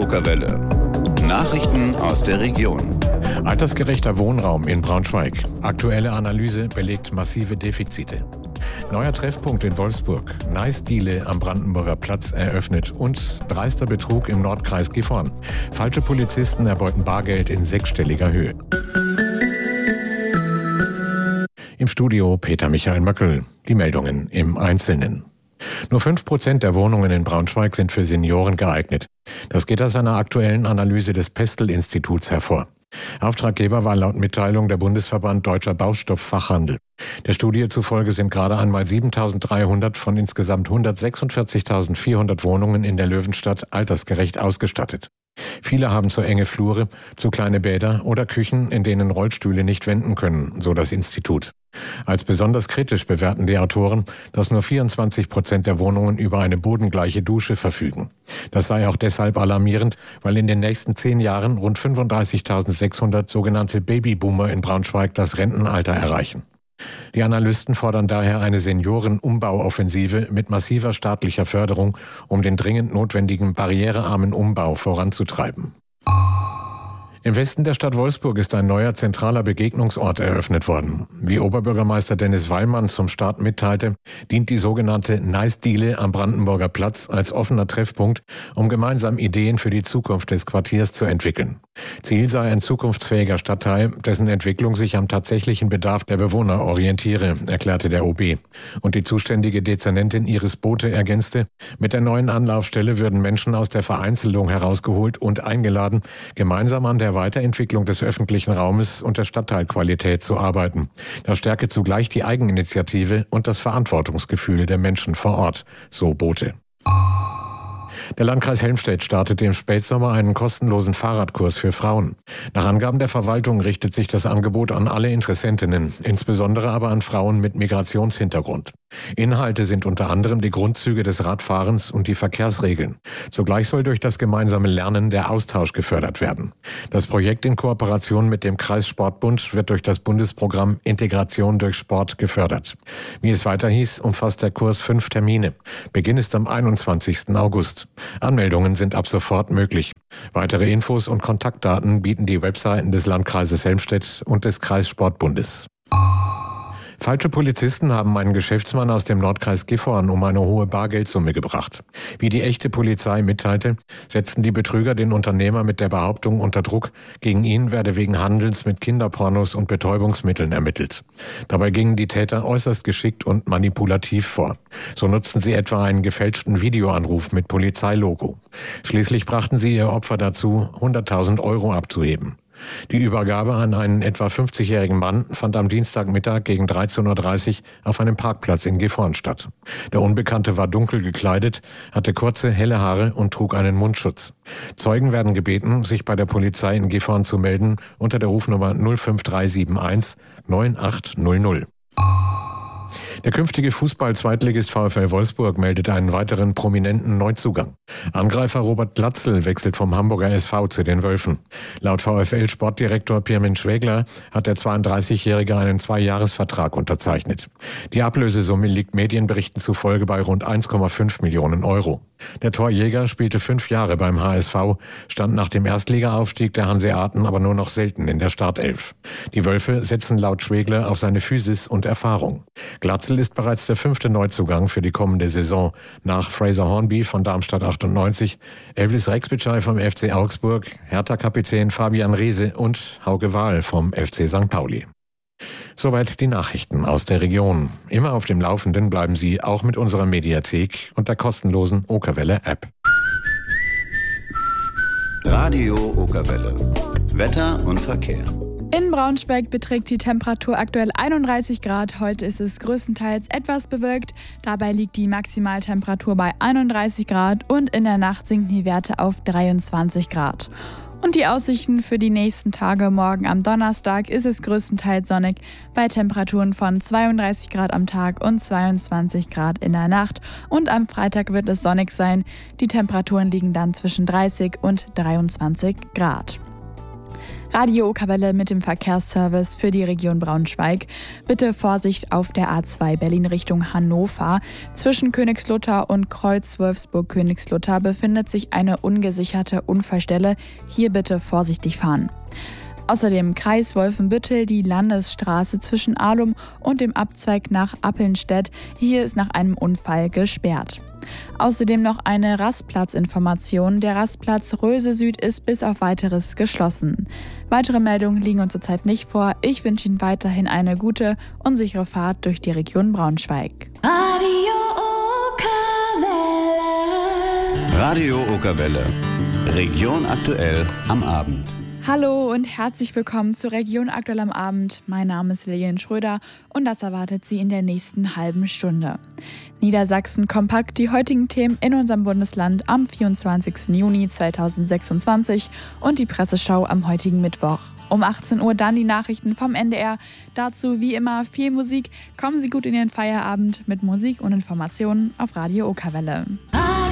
Okerwelle. Nachrichten aus der Region. Altersgerechter Wohnraum in Braunschweig. Aktuelle Analyse belegt massive Defizite. Neuer Treffpunkt in Wolfsburg. Nice-Diele am Brandenburger Platz eröffnet und dreister Betrug im Nordkreis Gifhorn. Falsche Polizisten erbeuten Bargeld in sechsstelliger Höhe. Im Studio Peter Michael Möckel. Die Meldungen im Einzelnen. Nur 5% der Wohnungen in Braunschweig sind für Senioren geeignet. Das geht aus einer aktuellen Analyse des Pestel-Instituts hervor. Auftraggeber war laut Mitteilung der Bundesverband Deutscher Baustofffachhandel. Der Studie zufolge sind gerade einmal 7.300 von insgesamt 146.400 Wohnungen in der Löwenstadt altersgerecht ausgestattet. Viele haben zu enge Flure, zu kleine Bäder oder Küchen, in denen Rollstühle nicht wenden können, so das Institut. Als besonders kritisch bewerten die Autoren, dass nur 24% der Wohnungen über eine bodengleiche Dusche verfügen. Das sei auch deshalb alarmierend, weil in den nächsten 10 Jahren rund 35.600 sogenannte Babyboomer in Braunschweig das Rentenalter erreichen. Die Analysten fordern daher eine Seniorenumbauoffensive mit massiver staatlicher Förderung, um den dringend notwendigen barrierearmen Umbau voranzutreiben. Im Westen der Stadt Wolfsburg ist ein neuer zentraler Begegnungsort eröffnet worden. Wie Oberbürgermeister Dennis Wallmann zum Start mitteilte, dient die sogenannte Nice-Diele am Brandenburger Platz als offener Treffpunkt, um gemeinsam Ideen für die Zukunft des Quartiers zu entwickeln. Ziel sei ein zukunftsfähiger Stadtteil, dessen Entwicklung sich am tatsächlichen Bedarf der Bewohner orientiere, erklärte der OB. Und die zuständige Dezernentin Iris Bote ergänzte, mit der neuen Anlaufstelle würden Menschen aus der Vereinzelung herausgeholt und eingeladen, gemeinsam an der Weiterentwicklung des öffentlichen Raumes und der Stadtteilqualität zu arbeiten. Das stärke zugleich die Eigeninitiative und das Verantwortungsgefühl der Menschen vor Ort, so Bote. Der Landkreis Helmstedt startete im Spätsommer einen kostenlosen Fahrradkurs für Frauen. Nach Angaben der Verwaltung richtet sich das Angebot an alle Interessentinnen, insbesondere aber an Frauen mit Migrationshintergrund. Inhalte sind unter anderem die Grundzüge des Radfahrens und die Verkehrsregeln. Zugleich soll durch das gemeinsame Lernen der Austausch gefördert werden. Das Projekt in Kooperation mit dem Kreissportbund wird durch das Bundesprogramm Integration durch Sport gefördert. Wie es weiter hieß, umfasst der Kurs 5 Termine. Beginn ist am 21. August. Anmeldungen sind ab sofort möglich. Weitere Infos und Kontaktdaten bieten die Webseiten des Landkreises Helmstedt und des Kreissportbundes. Falsche Polizisten haben einen Geschäftsmann aus dem Nordkreis Gifhorn um eine hohe Bargeldsumme gebracht. Wie die echte Polizei mitteilte, setzten die Betrüger den Unternehmer mit der Behauptung unter Druck, gegen ihn werde wegen Handels mit Kinderpornos und Betäubungsmitteln ermittelt. Dabei gingen die Täter äußerst geschickt und manipulativ vor. So nutzten sie etwa einen gefälschten Videoanruf mit Polizeilogo. Schließlich brachten sie ihr Opfer dazu, 100.000 Euro abzuheben. Die Übergabe an einen etwa 50-jährigen Mann fand am Dienstagmittag gegen 13.30 Uhr auf einem Parkplatz in Gifhorn statt. Der Unbekannte war dunkel gekleidet, hatte kurze, helle Haare und trug einen Mundschutz. Zeugen werden gebeten, sich bei der Polizei in Gifhorn zu melden unter der Rufnummer 05371 9800. Der künftige Fußball-Zweitligist VfL Wolfsburg meldet einen weiteren prominenten Neuzugang. Angreifer Robert Glatzel wechselt vom Hamburger SV zu den Wölfen. Laut VfL-Sportdirektor Pirmin Schwegler hat der 32-Jährige einen 2-Jahres-Vertrag unterzeichnet. Die Ablösesumme liegt Medienberichten zufolge bei rund 1,5 Millionen Euro. Der Torjäger spielte 5 Jahre beim HSV, stand nach dem Erstligaaufstieg der Hanseaten aber nur noch selten in der Startelf. Die Wölfe setzen laut Schwegler auf seine Physis und Erfahrung. Glatzel ist bereits der 5. Neuzugang für die kommende Saison. Nach Fraser Hornby von Darmstadt 98, Elvis Rexbitschei vom FC Augsburg, Hertha-Kapitän Fabian Reese und Hauke Wahl vom FC St. Pauli. Soweit die Nachrichten aus der Region. Immer auf dem Laufenden bleiben Sie auch mit unserer Mediathek und der kostenlosen Okerwelle-App. Radio Okerwelle. Wetter und Verkehr. In Braunschweig beträgt die Temperatur aktuell 31 Grad. Heute ist es größtenteils etwas bewölkt. Dabei liegt die Maximaltemperatur bei 31 Grad und in der Nacht sinken die Werte auf 23 Grad. Und die Aussichten für die nächsten Tage: morgen am Donnerstag ist es größtenteils sonnig bei Temperaturen von 32 Grad am Tag und 22 Grad in der Nacht. Und am Freitag wird es sonnig sein. Die Temperaturen liegen dann zwischen 30 und 23 Grad. Radio Okerwelle mit dem Verkehrsservice für die Region Braunschweig. Bitte Vorsicht auf der A2 Berlin Richtung Hannover. Zwischen Königslutter und Kreuz Wolfsburg-Königslutter befindet sich eine ungesicherte Unfallstelle. Hier bitte vorsichtig fahren. Außerdem Kreis Wolfenbüttel, die Landesstraße zwischen Ahlum und dem Abzweig nach Appelnstedt. Hier ist nach einem Unfall gesperrt. Außerdem noch eine Rastplatzinformation. Der Rastplatz Röse Süd ist bis auf Weiteres geschlossen. Weitere Meldungen liegen uns zurzeit nicht vor. Ich wünsche Ihnen weiterhin eine gute und sichere Fahrt durch die Region Braunschweig. Radio Okerwelle. Region aktuell am Abend. Hallo und herzlich willkommen zur Region aktuell am Abend. Mein Name ist Lilian Schröder und das erwartet Sie in der nächsten halben Stunde. Niedersachsen kompakt, die heutigen Themen in unserem Bundesland am 24. Juni 2026 und die Presseschau am heutigen Mittwoch. Um 18 Uhr dann die Nachrichten vom NDR. Dazu wie immer viel Musik. Kommen Sie gut in Ihren Feierabend mit Musik und Informationen auf Radio Okerwelle.